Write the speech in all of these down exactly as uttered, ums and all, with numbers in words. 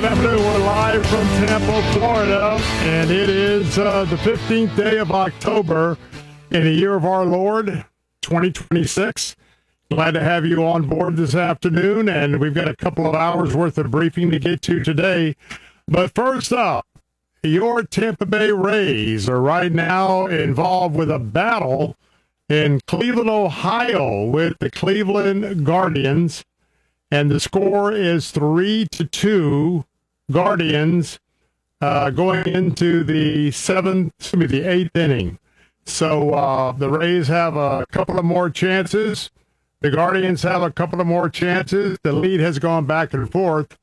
Good afternoon. We're live from Tampa, Florida, and it is uh, the fifteenth day of October in the year of our Lord, twenty twenty-six. Glad to have you on board this afternoon, and we've got a couple of hours worth of briefing to get to today. But first up, your Tampa Bay Rays are right now involved with a battle in Cleveland, Ohio, with the Cleveland Guardians. And the score is three to two Guardians uh, going into the seventh, excuse me, the eighth inning. So uh, the Rays have a couple of more chances. The Guardians have a couple of more chances. The lead has gone back and forth.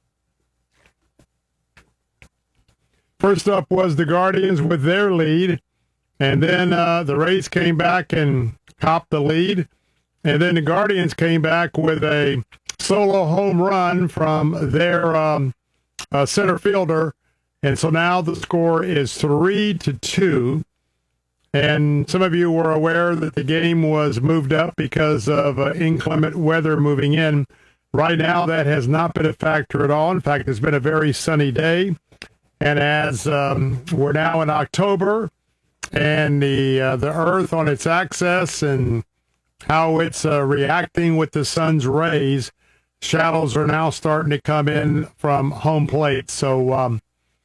First up was the Guardians with their lead, and then uh, the Rays came back and copped the lead, and then the Guardians came back with a solo home run from their um, uh, center fielder, and so now the score is three to two. And some of you were aware that the game was moved up because of uh, inclement weather moving in. Right now, that has not been a factor at all. In fact, it's been a very sunny day. And as um, we're now in October, and the uh, the Earth on its axis and how it's uh, reacting with the sun's rays, shadows are now starting to come in from home plate. So um,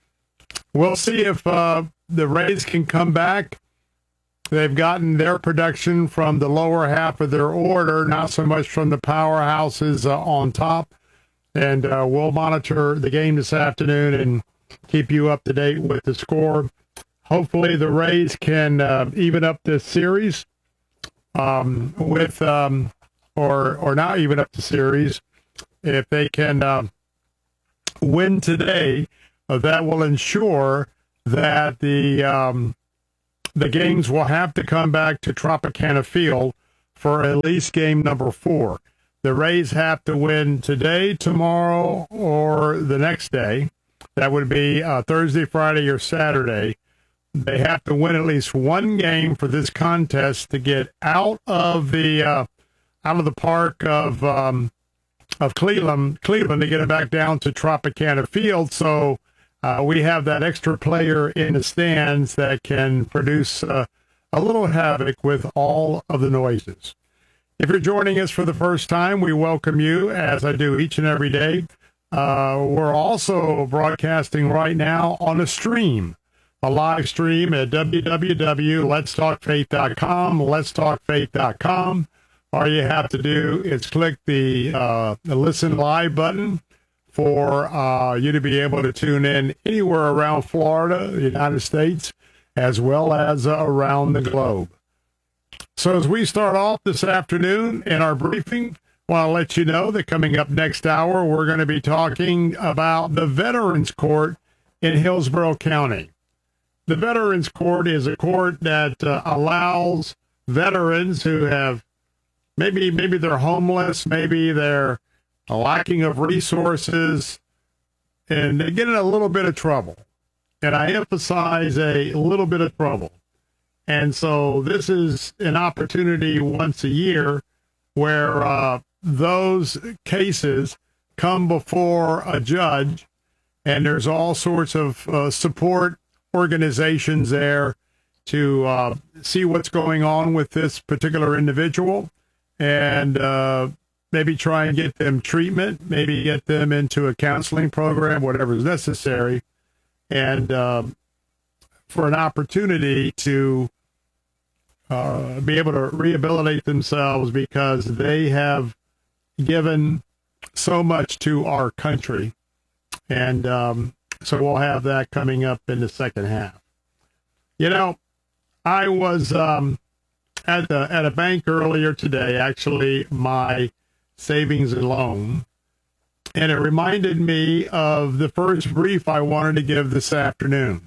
we'll see if uh, the Rays can come back. They've gotten their production from the lower half of their order, not so much from the powerhouses uh, on top. And uh, we'll monitor the game this afternoon and keep you up to date with the score. Hopefully the Rays can uh, even up this series um, with, um, or or not even up the series. If they can uh, win today, uh, that will ensure that the um, the games will have to come back to Tropicana Field for at least game number four. The Rays have to win today, tomorrow, or the next day. That would be uh, Thursday, Friday, or Saturday. They have to win at least one game for this contest to get out of the uh, out of the park of um, of Cleveland, Cleveland to get it back down to Tropicana Field. So uh, we have that extra player in the stands that can produce uh, a little havoc with all of the noises. If you're joining us for the first time, we welcome you, as I do each and every day. Uh, we're also broadcasting right now on a stream, a live stream at w w w dot lets talk faith dot com, lets talk faith dot com. All you have to do is click the, uh, the Listen Live button for uh, you to be able to tune in anywhere around Florida, the United States, as well as uh, around the globe. So as we start off this afternoon in our briefing, I want to let you know that coming up next hour, we're going to be talking about the Veterans Court in Hillsborough County. The Veterans Court is a court that uh, allows veterans who have Maybe maybe they're homeless, maybe they're lacking of resources, and they get in a little bit of trouble. And I emphasize a little bit of trouble. And so this is an opportunity once a year where uh, those cases come before a judge, and there's all sorts of uh, support organizations there to uh, see what's going on with this particular individual, and uh, maybe try and get them treatment, maybe get them into a counseling program, whatever is necessary, and uh, for an opportunity to uh, be able to rehabilitate themselves because they have given so much to our country. And um, so we'll have that coming up in the second half. You know, I was... Um, At the at a bank earlier today, actually my savings and loan, and it reminded me of the first brief I wanted to give this afternoon,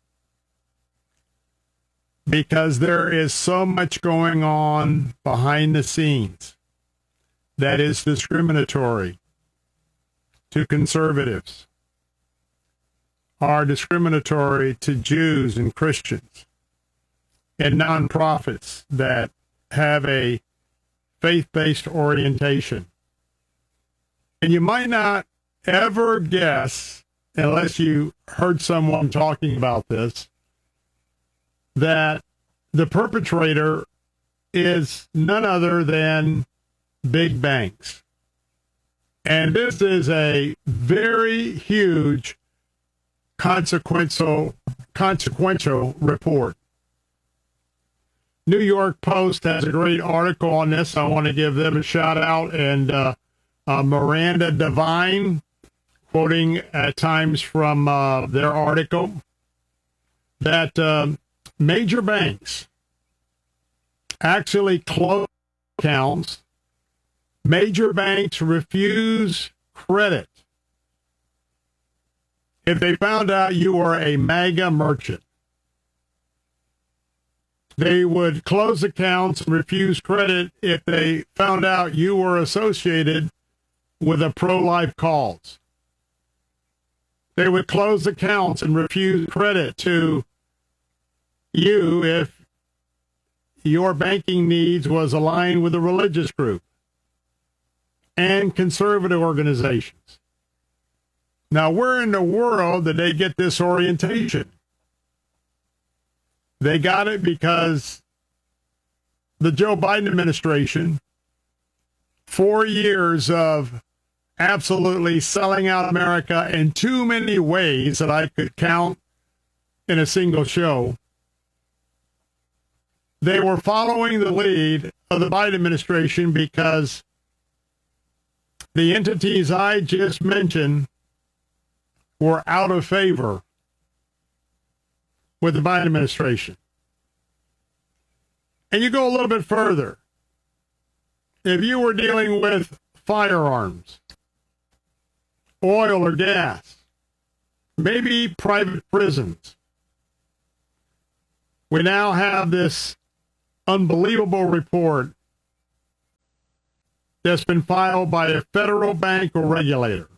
because there is so much going on behind the scenes that is discriminatory to conservatives, are discriminatory to Jews and Christians, and nonprofits that have a faith-based orientation. And you might not ever guess unless you heard someone talking about this, that the perpetrator is none other than big banks. And this is a very huge consequential consequential report. New York Post has a great article on this. I want to give them a shout out. And uh, uh, Miranda Devine, quoting at times from uh, their article, that uh, major banks actually close accounts. Major banks refuse credit if they found out you were a mega merchant. They would close accounts and refuse credit if they found out you were associated with a pro-life cause. They would close accounts and refuse credit to you if your banking needs was aligned with a religious group and conservative organizations. Now, where in the world did they get this orientation? They got it because the Joe Biden administration, four years of absolutely selling out America in too many ways that I could count in a single show, they were following the lead of the Biden administration because the entities I just mentioned were out of favor with the Biden administration. And you go a little bit further. If you were dealing with firearms, oil or gas, maybe private prisons, we now have this unbelievable report that's been filed by a federal bank or regulator.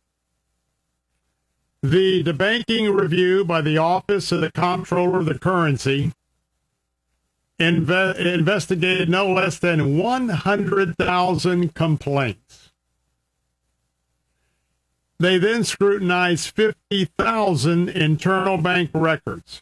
The, the banking review by the Office of the Comptroller of the Currency inve- investigated no less than one hundred thousand complaints. They then scrutinized fifty thousand internal bank records.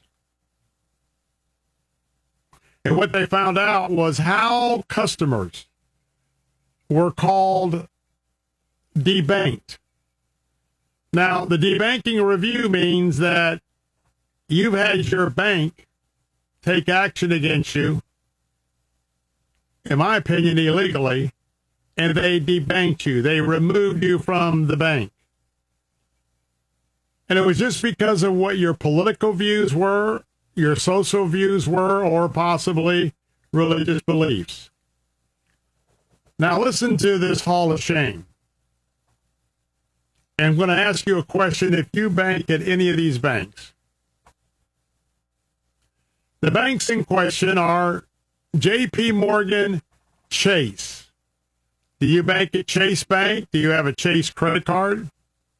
And what they found out was how customers were called debanked. Now, the debanking review means that you've had your bank take action against you, in my opinion, illegally, and they debanked you. They removed you from the bank. And it was just because of what your political views were, your social views were, or possibly religious beliefs. Now listen to this hall of shame. And I'm going to ask you a question. If you bank at any of these banks, the banks in question are J P Morgan Chase. Do you bank at Chase Bank? Do you have a Chase credit card?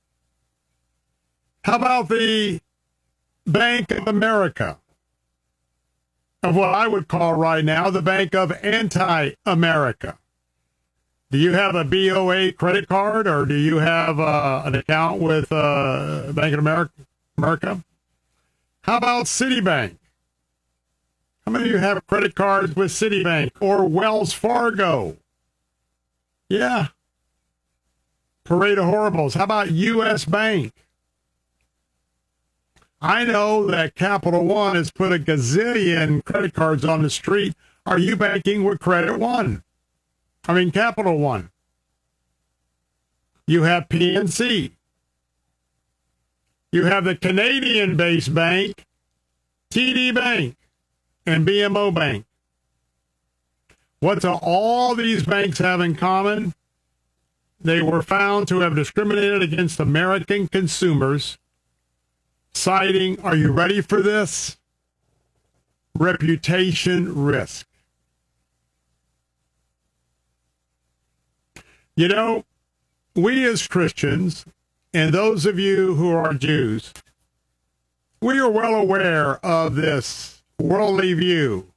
How about the Bank of America? Of what I would call right now the Bank of Anti-America. Do you have a B O A credit card, or do you have uh, an account with uh, Bank of America? America? How about Citibank? How many of you have credit cards with Citibank or Wells Fargo? Yeah. Parade of horribles. How about U S Bank? I know that Capital One has put a gazillion credit cards on the street. Are you banking with Credit One? I mean, Capital One. You have P N C. You have the Canadian-based bank, T D Bank, and B M O Bank. What do all these banks have in common? They were found to have discriminated against American consumers, citing, are you ready for this? Reputation risk. You know, we as Christians, and those of you who are Jews, we are well aware of this worldly view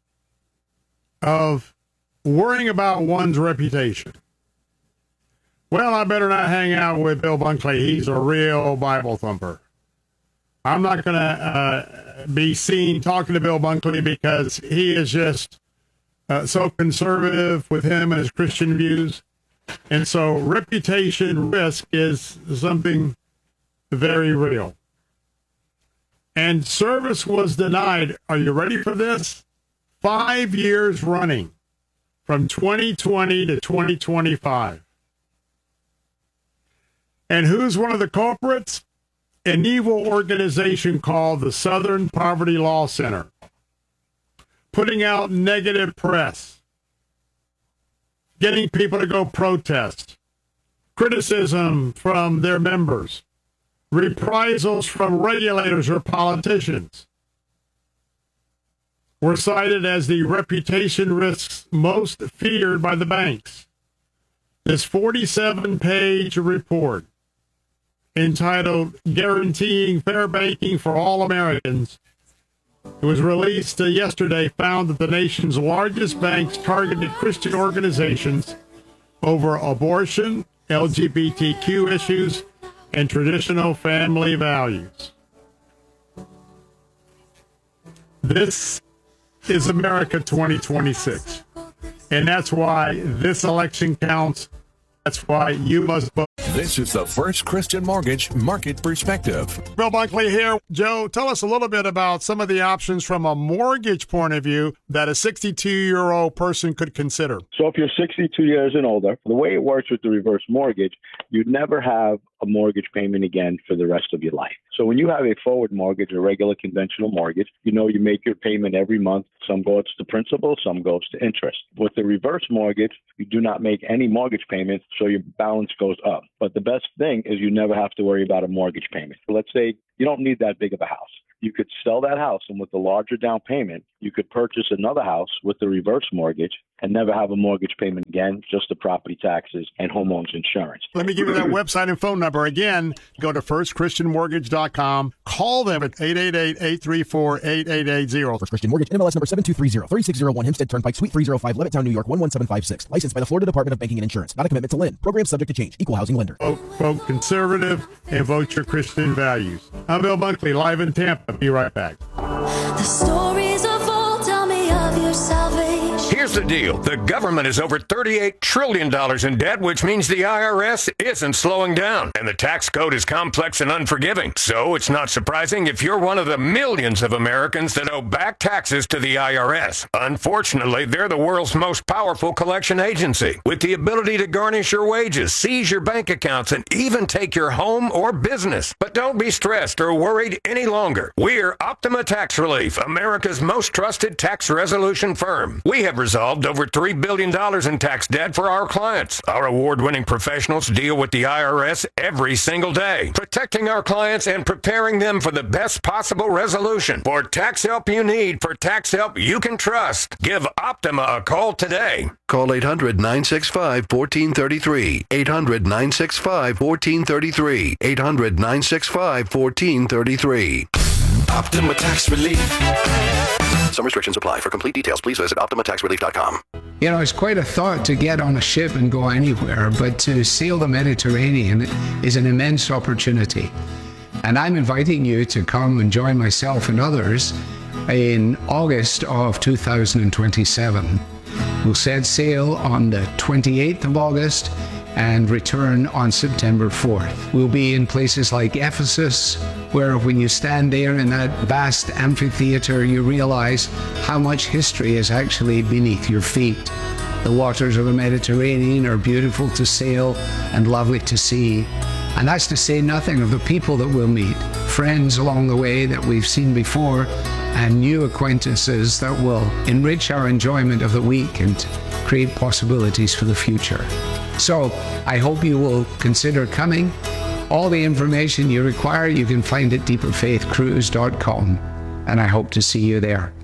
of worrying about one's reputation. well, I better not hang out with Bill Bunkley. He's a real Bible thumper. I'm not going to uh, be seen talking to Bill Bunkley because he is just uh, so conservative with him and his Christian views. And so reputation risk is something very real. And service was denied. Are you ready for this? Five years running, from twenty twenty to twenty twenty-five. And who's one of the culprits? An evil organization called the Southern Poverty Law Center, putting out negative press, getting people to go protest, criticism from their members, reprisals from regulators or politicians, were cited as the reputation risks most feared by the banks. This forty-seven page report entitled Guaranteeing Fair Banking for All Americans, it was released uh, yesterday, found that the nation's largest banks targeted Christian organizations over abortion, L G B T Q issues, and traditional family values. This is America twenty twenty-six. And that's why this election counts. That's why you must vote. This is the First Christian Mortgage Market Perspective. Bill Bunkley here. Joe, tell us a little bit about some of the options from a mortgage point of view that a sixty-two-year-old person could consider. So if you're sixty-two years and older, the way it works with the reverse mortgage, you'd never have a mortgage payment again for the rest of your life. So when you have a forward mortgage, a regular conventional mortgage, you know you make your payment every month. Some goes to principal, some goes to interest. With the reverse mortgage, you do not make any mortgage payments, so your balance goes up. But the best thing is you never have to worry about a mortgage payment. Let's say you don't need that big of a house. You could sell that house, and with the larger down payment, you could purchase another house with the reverse mortgage and never have a mortgage payment again, just the property taxes and homeowners insurance. Let me give you that website and phone number. Again, go to first christian mortgage dot com. Call them at eight eight eight, eight three four, eight eight eight zero. First Christian Mortgage, N M L S number seven two three zero, three six zero one, Hempstead Turnpike, Suite three oh five, Levittown, New York, one one seven five six. Licensed by the Florida Department of Banking and Insurance. Not a commitment to lend. Program subject to change. Equal housing lender. Vote, vote conservative and vote your Christian values. I'm Bill Bunkley, live in Tampa. Be right back. The stories of old tell me of your salvation. Here's the deal. The government is over thirty-eight trillion dollars in debt, which means the I R S isn't slowing down. And the tax code is complex and unforgiving. So it's not surprising if you're one of the millions of Americans that owe back taxes to the I R S. Unfortunately, they're the world's most powerful collection agency, with the ability to garnish your wages, seize your bank accounts, and even take your home or business. But don't be stressed or worried any longer. We're Optima Tax Relief, America's most trusted tax resolution firm. We have resolved over three billion dollars in tax debt for our clients. Our award-winning professionals deal with the I R S every single day, protecting our clients and preparing them for the best possible resolution. For tax help you need, for tax help you can trust, give Optima a call today. Call eight hundred, nine six five, one four three three. eight hundred, nine six five, one four three three. eight hundred, nine six five, one four three three. Optima Tax Relief. Some restrictions apply. For complete details, please visit optima tax relief dot com. You know, it's quite a thought to get on a ship and go anywhere, but to sail the Mediterranean is an immense opportunity. And I'm inviting you to come and join myself and others in August of two thousand twenty-seven. We'll set sail on the twenty-eighth of August and return on September fourth. We'll be in places like Ephesus, where when you stand there in that vast amphitheater, you realize how much history is actually beneath your feet. The waters of the Mediterranean are beautiful to sail and lovely to see. And that's to say nothing of the people that we'll meet, friends along the way that we've seen before, and new acquaintances that will enrich our enjoyment of the week and create possibilities for the future. So I hope you will consider coming. All the information you require you can find at deeper faith cruise dot com, and I hope to see you there.